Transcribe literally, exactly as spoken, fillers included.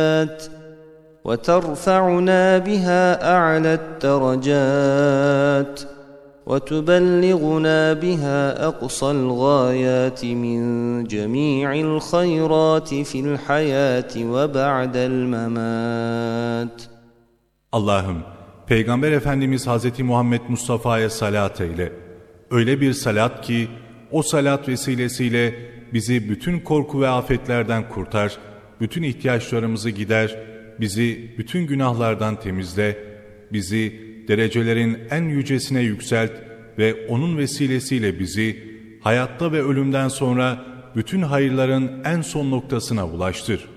وترفعنا بها أعلى الدرجات وتبلغنا بها أقصى الغايات من جميع الخيرات في الحياة وبعد الممات. Allah'ım, Peygamber Efendimiz Hazreti Muhammed Mustafa'ya salat eyle. Öyle bir salat ki, o salat vesilesiyle bizi bütün korku ve afetlerden kurtar, bütün ihtiyaçlarımızı gider, bizi bütün günahlardan temizle, bizi derecelerin en yücesine yükselt ve onun vesilesiyle bizi hayatta ve ölümden sonra bütün hayırların en son noktasına ulaştır.